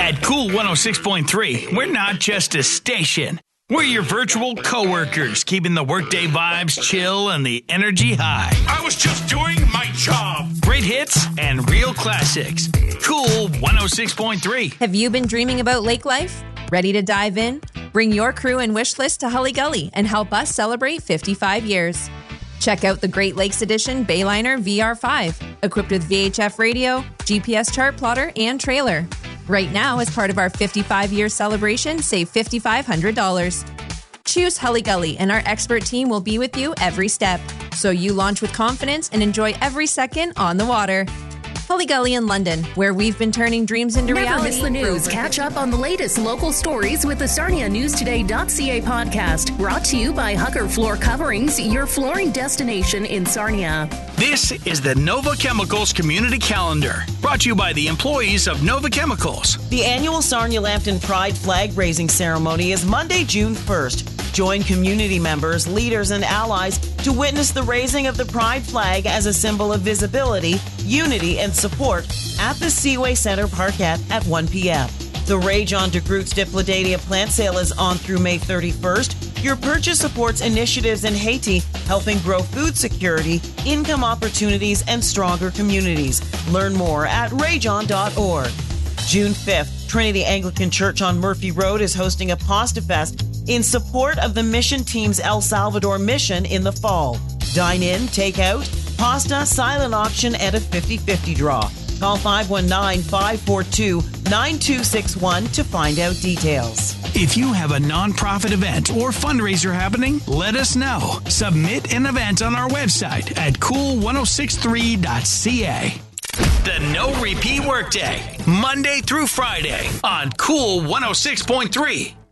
At Cool 106.3, we're not just a station. We're your virtual coworkers, keeping the workday vibes chill and the energy high. I was just doing my job. Great hits and real classics. Cool 106.3. Have you been dreaming about lake life? Ready to dive in? Bring your crew and wish list to Hully Gully and help us celebrate 55 years. Check out the Great Lakes Edition Bayliner VR5, equipped with VHF radio, GPS chart plotter, and trailer. Right now, as part of our 55-year celebration, save $5,500. Choose Hully Gully, and our expert team will be with you every step, so you launch with confidence and enjoy every second on the water. Hully Gully in London, where we've been turning dreams into reality. Never miss the news. Catch up on the latest local stories with the SarniaNewsToday.ca podcast. Brought to you by Hugger Floor Coverings, your flooring destination in Sarnia. This is the Nova Chemicals Community Calendar, brought to you by the employees of Nova Chemicals. The annual Sarnia Lambton Pride flag raising ceremony is Monday, June 1st. Join community members, leaders, and allies to witness the raising of the Pride flag as a symbol of visibility, unity, and support at the Seaway Center Parkette at 1 p.m. The Rage on de Groot's Diplodadia plant sale is on through May 31st. Your purchase supports initiatives in Haiti, helping grow food security, income opportunities, and stronger communities. Learn more at rageon.org. June 5th, Trinity Anglican Church on Murphy Road is hosting a Pasta Fest in support of the mission team's El Salvador mission in the fall. Dine in, take out, pasta, silent auction, and a 50-50 draw. Call 519-542-9261 to find out details. If you have a nonprofit event or fundraiser happening, let us know. Submit an event on our website at cool1063.ca. The No Repeat Workday, Monday through Friday on Cool 106.3.